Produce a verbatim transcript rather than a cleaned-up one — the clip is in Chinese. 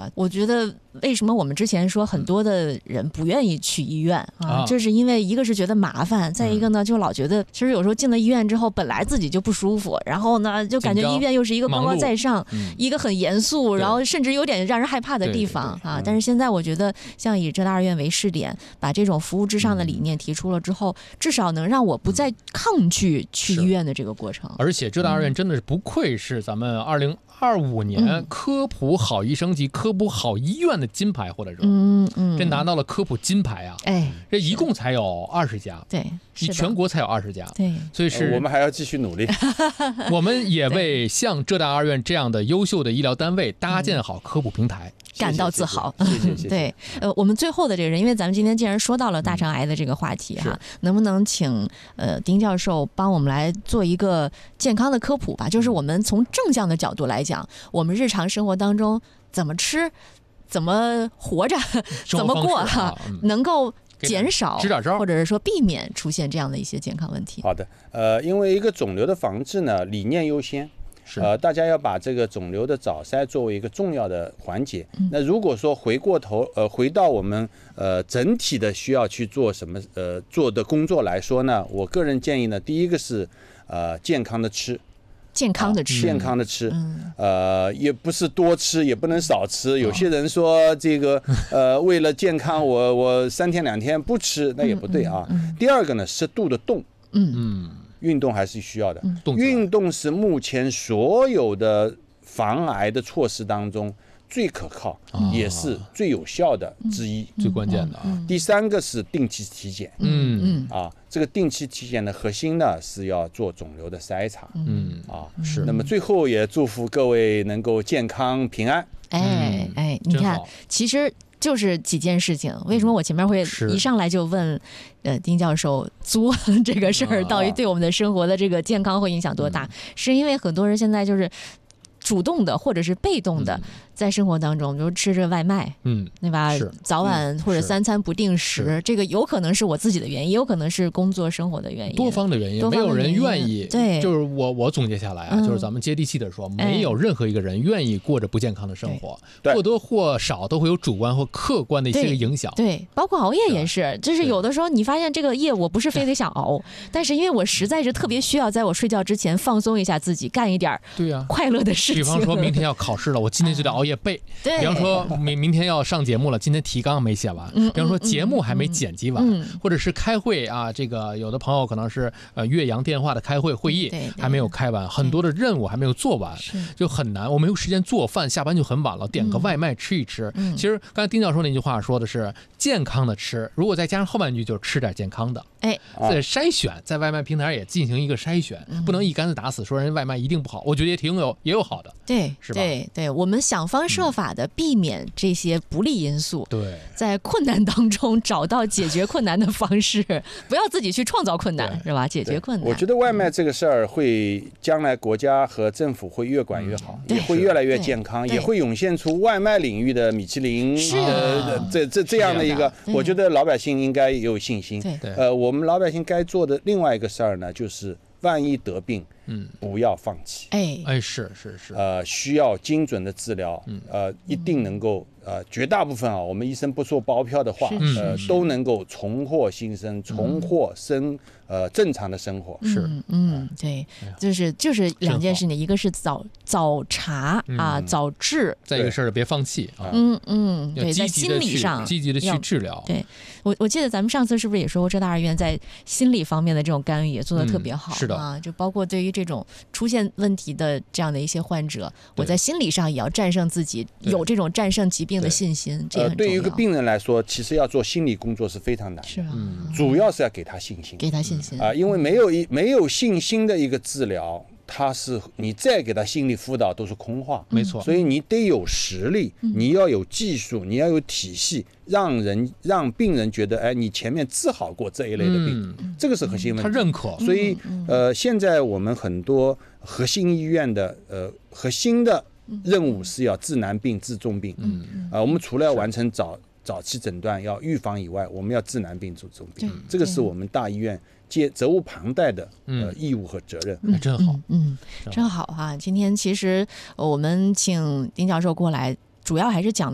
的，我觉得为什么我们之前说很多的人不愿意去医院啊， 啊这是因为一个是觉得麻烦，再一个呢就老觉得其实有时候进了医院之后本来自己就不舒服，然后呢就感觉医院又是一个高高在上，一个很严肃，然后甚至有点让人害怕的地方啊。但是现在我觉得像以浙大二院为试点，把这种服务至上的理念提出了之后，至少能让我不再抗拒去医院的这个过程。 而且浙大二院真的是不愧是咱们二零二五年科普好医生及科普好医院的金牌获得者， 嗯嗯， 这拿到了科普金牌啊！ 哎， 这一共才有二十家， 对， 你全国才有二十家， 对， 所以是、 呃、我们还要继续努力。 我们也为像浙大二院这样的优秀的医疗单位搭建好科普平台。 感到自豪， 谢谢谢谢。 对，呃，我们最后的这个人，因为咱们今天既然说到了大肠癌的这个话题哈，能不能请呃丁教授帮我们来做一个健康的科普吧？就是我们从正向的角度来讲，我们日常生活当中怎么吃、怎么活着、怎么过哈、啊嗯，能够减少或者是说避免出现这样的一些健康问题。 好的，呃，因为一个肿瘤的防治呢，理念优先。呃，大家要把这个肿瘤的早筛作为一个重要的环节。嗯、那如果说回过头，呃，回到我们呃整体的需要去做什么呃做的工作来说呢，我个人建议呢，第一个是呃健康的吃， 健康的吃， 啊、健康的吃，嗯、呃，也不是多吃，也不能少吃。有些人说这个呃为了健康我，我我三天两天不吃，那也不对啊。嗯嗯嗯、第二个呢，适度的动，嗯嗯。运动还是需要的，运动是目前所有的防癌的措施当中最可靠，啊、也是最有效的之一， 最关键的啊。 第三个是定期体检，嗯嗯啊，这个定期体检的核心呢是要做肿瘤的筛查，嗯啊是。那么最后也祝福各位能够健康平安。 哎哎，你看，其实。就是几件事情，为什么我前面会一上来就问，呃，丁教授作这个事儿到底对我们的生活的这个健康会影响多大？是因为很多人现在就是主动的或者是被动的，在生活当中，比如吃着外卖，嗯，对吧？早晚或者三餐不定时，这个有可能是我自己的原因，也有可能是工作生活的原因， 多方的原因，没有人愿意。 对， 就是我我总结下来啊，就是咱们接地气的说，没有任何一个人愿意过着不健康的生活，或多或少都会有主观或客观的一些影响。 对，包括熬夜也是，就是有的时候你发现这个夜我不是非得想熬，但是因为我实在是特别需要在我睡觉之前放松一下自己，干一点对呀快乐的事情。 比方说明天要考试了，我今天就得熬夜背。对，比方说明明天要上节目了，今天提纲没写完。嗯，比方说节目还没剪辑完，嗯、或者是开会啊，这个有的朋友可能是呃岳阳电话的开会会议还没有开完，很多的任务还没有做完，就很难。我没有时间做饭，下班就很晚了，点个外卖吃一吃。嗯、其实刚才丁教授那句话说的是健康的吃，如果再加上后半句就是吃点健康的。哎，在筛选，在外卖平台也进行一个筛选，嗯、不能一竿子打死说人外卖一定不好。我觉得也挺有也有好的， 对， 是吧？ 对对，我们想方设法的避免这些不利因素， 对、嗯， 在困难当中找到解决困难的方式，不要自己去创造困难，是吧？解决困难。 我觉得外卖这个事儿会将来国家和政府会越管越好，嗯、也会越来越健康，也会涌现出外卖领域的米其林， 是呃，这这这样的一个，我觉得老百姓应该有信心。 对， 呃，我们老百姓该做的另外一个事儿呢，就是万一得病，嗯，不要放弃。 哎哎，是是是， 呃，需要精准的治疗，呃，一定能够，呃，绝大部分啊，我们医生不做包票的话，呃，都能够重获新生，重获生。呃，正常的生活是， 嗯，嗯对，就是就是两件事情，一个是早早查啊，早治， 再一个事儿别放弃啊， 嗯嗯，对，在心理上积极的去治疗。 对，我我记得咱们上次是不是也说过，浙大二院在心理方面的这种干预也做得特别好， 是的啊，就包括对于这种出现问题的这样的一些患者，我在心理上也要战胜自己，有这种战胜疾病的信心，这也很重要。 对于一个病人来说，其实要做心理工作是非常难的， 是啊， 主要是要给他信心， 给他信心。 啊，因为没有一没有信心的一个治疗，它是你再给他心理辅导都是空话， 没错。 所以你得有实力，你要有技术，你要有体系，让人让病人觉得，哎，你前面治好过这一类的病，嗯、这个是核心问题。 他认可。 所以，呃，现在我们很多核心医院的呃核心的任务是要治难病、治重病。嗯嗯。啊、呃，我们除了要完成早早期诊断、要预防以外，我们要治难病、治重病，这个是我们大医院接责无旁贷的呃义务和责任。 嗯、真好， 嗯，真好哈、啊！今天其实我们请丁教授过来，主要还是讲。